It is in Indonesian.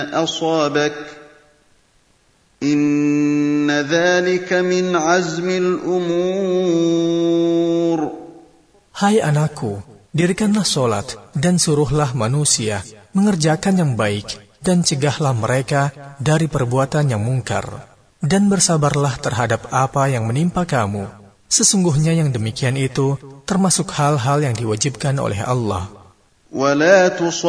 أصابك إن ذلك من عزم الأمور. Hai anakku, dirikanlah solat dan suruhlah manusia mengerjakan yang baik dan cegahlah mereka dari perbuatan yang mungkar. Dan bersabarlah terhadap apa yang menimpa kamu. Sesungguhnya yang demikian itu termasuk hal-hal yang diwajibkan oleh Allah. ولا